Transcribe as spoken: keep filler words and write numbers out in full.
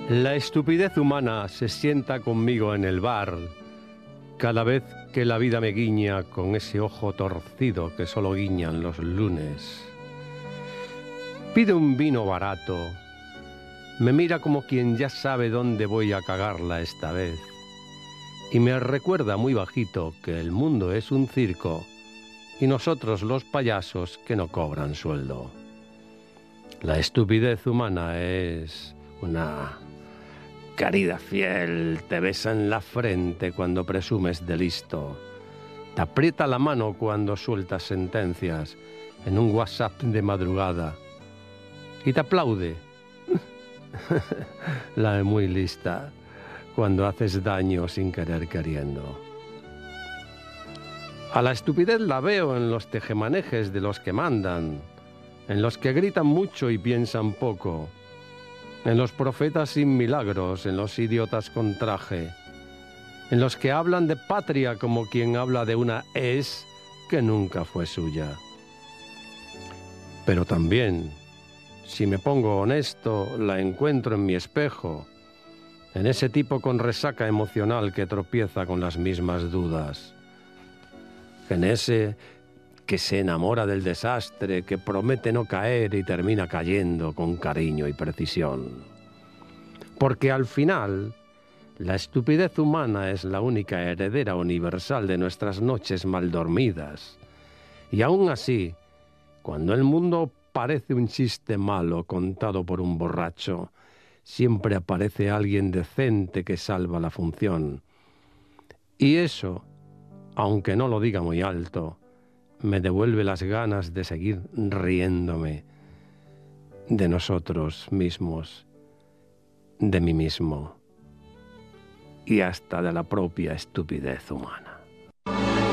La estupidez humana se sienta conmigo en el bar cada vez que la vida me guiña con ese ojo torcido que solo guiñan los lunes. Pide un vino barato, me mira como quien ya sabe dónde voy a cagarla esta vez y me recuerda muy bajito que el mundo es un circo y nosotros los payasos que no cobran sueldo. La estupidez humana es una querida fiel, te besa en la frente cuando presumes de listo, te aprieta la mano cuando sueltas sentencias en un WhatsApp de madrugada y te aplaude, la de muy lista, cuando haces daño sin querer queriendo. A la estupidez la veo en los tejemanejes de los que mandan, en los que gritan mucho y piensan poco, en los profetas sin milagros, en los idiotas con traje, en los que hablan de patria como quien habla de una es que nunca fue suya. Pero también, si me pongo honesto, la encuentro en mi espejo, en ese tipo con resaca emocional que tropieza con las mismas dudas, en ese que se enamora del desastre, que promete no caer y termina cayendo con cariño y precisión. Porque al final, la estupidez humana es la única heredera universal de nuestras noches mal dormidas. Y aún así, cuando el mundo parece un chiste malo contado por un borracho, siempre aparece alguien decente que salva la función. Y eso, aunque no lo diga muy alto, me devuelve las ganas de seguir riéndome de nosotros mismos, de mí mismo y hasta de la propia estupidez humana.